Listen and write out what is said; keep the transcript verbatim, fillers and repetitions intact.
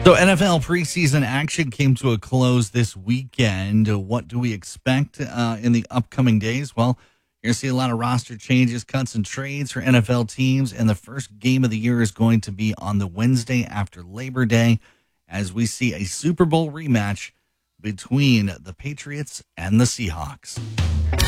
So N F L preseason action came to a close this weekend. What do we expect uh, in the upcoming days? Well, you're going to see a lot of roster changes, cuts, and trades for N F L teams. And the first game of the year is going to be on the Wednesday after Labor Day as we see a Super Bowl rematch between the Patriots and the Seahawks.